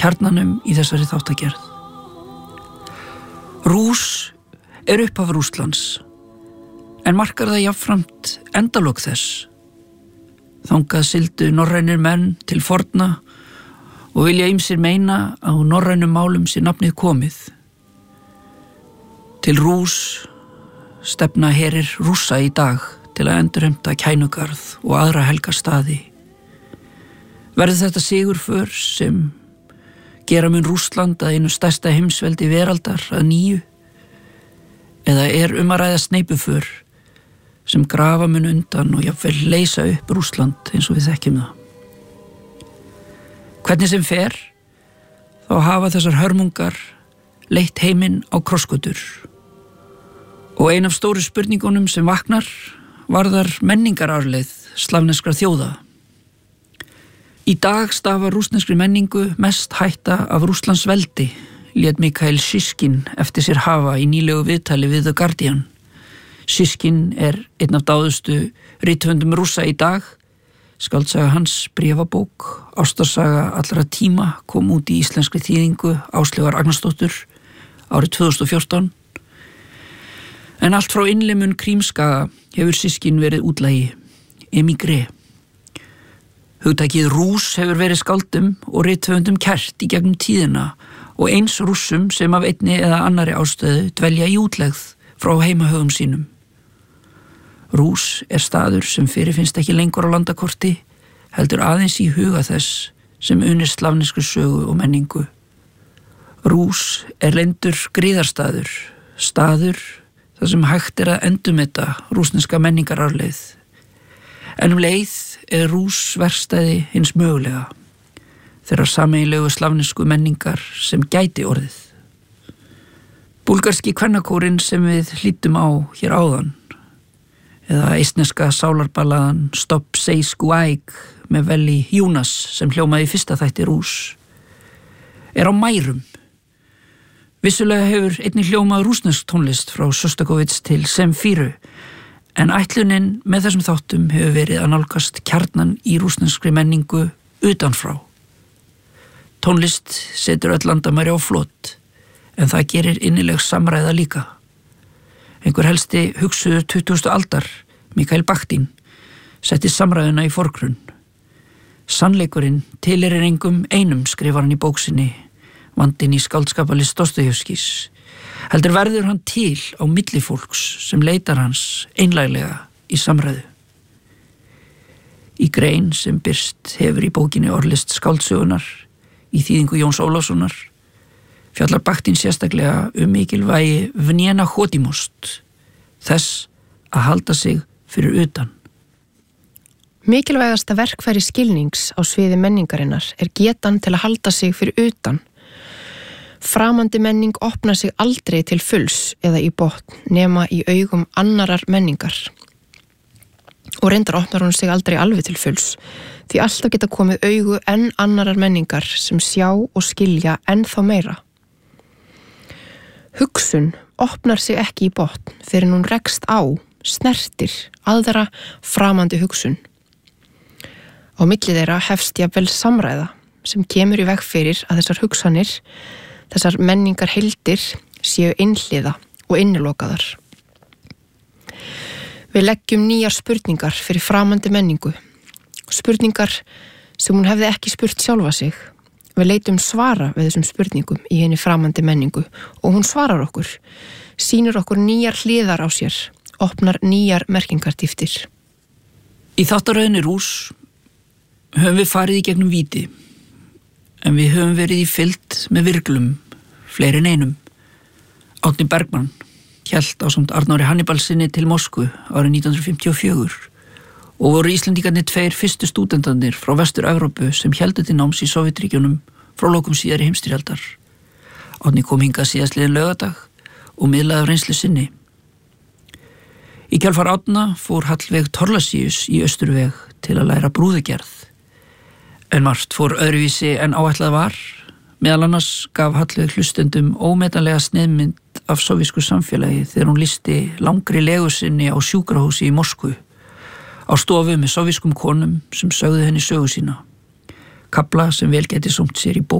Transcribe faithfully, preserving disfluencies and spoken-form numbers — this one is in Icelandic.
kjarnanum í þessari þáttagerð. Rús er upphaf Rússlands, en markar það jafnframt endalok þess. Þangað sigldu norrænir menn til forna og vilja ýmsir meina að á norrænum málum sé nafnið komið. Til Rús stefna herir Rússa í dag til að endurheimta Kænugarð og aðra helga staði. Verður þetta sigurför sem gera mun Rússland að einu stærsta heimsveldi veraldar að nýju? Eða er um að ræða sneipuför sem grafa mun undan og jafnvel leysa upp Rússland eins og við þekkjum það? Hvernig sem fer, þá hafa þessar hörmungar leitt heiminn á krossgötur. Og ein af stóru spurningunum sem vaknar varðar menningararleið slavneskra þjóða. Í dag stafar rússneskri menningu mest hætta af Rússlands veldi, lét Mikhail Shiskin eftir sér hafa í nýlegu viðtali við The Guardian. Shiskin er einn af dáðustu rithöfundum Rússa í dag. Skáldsaga hans, bréfabók, ástarsaga allra tíma kom út í íslenskri þýðingu Áslaugar Agnarsdóttur árið tvö þúsund og fjórtán. En allt frá innlimun Krímskaga hefur Shiskin verið útlægi, emigré. Hugtakið Rús hefur verið skáldum og rithöfundum kært í gegnum tíðina og eins Rússum sem af einni eða annari ástöðu dvelja í útlegð frá heimahögum sínum. Rús er staður sem fyrirfinnst ekki lengur á landakorti, heldur aðeins í huga þess sem unir slavneskri sögu og menningu. Rús er leyndur gríðarstaður, staður þar sem hægt er að endurmeta rússneska menningararleið. En um leið er Rús verkstæði hins mögulega, þeirra sameiginlegu slavnesku menningar sem gæti orðið. Búlgarski kvennakórinn sem við hlýddum á hér áðan, eða eistneska sálarballaðan Stop Say Skuaig með Veli Júnas sem hljómaði í fyrsta þætti Rús, er á mærum. Vissulega hefur einnig hljómað rússnesk tónlist frá Sostakovits til Semfíru, en ætlunin með þessum þáttum hefur verið að nálgast kjarnan í rússneskri menningu utanfrá. Tónlist setur öll landamæri á flot, en það gerir innileg samræða líka. Einhver helsti hugsuður tuttugustu aldar, Mikhail Bakhtin, setti samræðuna í forgrunn. Sannleikurinn tilheyrir engum einum, skrifar hann í bóksinni, vandinn í skáldskapalist Dostojevskís. Heldur verður hann til á milli fólks sem leitar hans einlæglega í samræðu. Í grein sem birst hefur í bókinni Orlist skáldsögunar í þýðingu Jóns Ólafssonar fjallar Bakhtin sérstaklega um mikilvægi vnjena hodimost, þess að halda sig fyrir utan. Mikilvægasta verkfæri skilnings á sviði menningarinnar er getan til að halda sig fyrir utan. Framandi menning opnar sig aldrei til fulls eða í botn nema í augum annarar menningar. Og reyndar opnar hún sig aldrei alveg til fulls, því alltaf geta komið augu enn annarar menningar sem sjá og skilja enn þá meira. Hugsun opnar sig ekki í botn fyrir hún rekst á, snertir, aðra framandi hugsun. Á milli þeirra hefst jafnvel samræða sem kemur í veg fyrir að þessar hugsanir, þessar menningar heildir séu innhliða og innilokaðar. Við leggjum nýjar spurningar fyrir framandi menningu, spurningar sem hún hefði ekki spurt sjálfa sig. Við leitum svara við þessum spurningum í henni framandi menningu og hún svarar okkur, sýnir okkur nýjar hliðar á sér, opnar nýjar merkingartíftir. Í þáttaröðinni Rús höfum við farið í gegnum víti, en við höfum verið í fylgd með virglum, fleiri en einum. Árni Bergmann hélt ásamt Arnóri Hannibalsinni til Moskvu árið nítján hundruð fimmtíu og fjögur og voru Íslendingarnir tveir fyrstu stúdentarnir frá Vestur-Evrópu sem héldu til náms í Sovétríkjunum frá lokum síðari heimsstyrjaldar. Árni kom hingað síðastliðinn laugardag og miðlaði reynslu sinni. Í kjölfar Árna fór Hallveig Thorlacius í Austurveg til að læra brúðugerð. En margt fór öðruvísi en áætlað var. Meðal annars gaf Hallveig hlustendum ómetanlega sneiðmynd af sovísku samfélagi þegar hún listi langri legu sinni á sjúkrahúsi í Moskvu, á stofu með sovískum konum sem sögðu henni sögu sína. Kafla sem vel gæti sómt sér í bók